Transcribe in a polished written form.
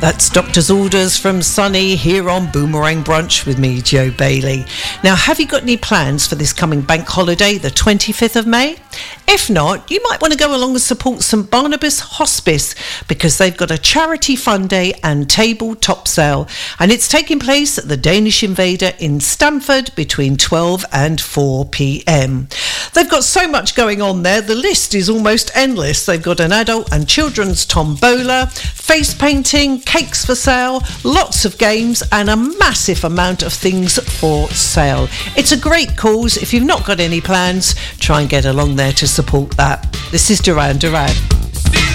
That's Doctor's Orders from Sunny here on Boomerang Brunch with me, Joe Bailey. Now, have you got any plans for this coming bank holiday, the 25th of May? If not, you might want to go along and support St Barnabas Hospice because they've got a charity fun day and tabletop sale, and it's taking place at the Danish Invader in Stamford between 12 and 4 p.m. They've got so much going on there, the list is almost endless. They've got an adult and children's tombola, face painting, cakes for sale, lots of games and a massive amount of things for sale. It's a great cause. If you've not got any plans, try and get along there to support that. This is Duran Duran.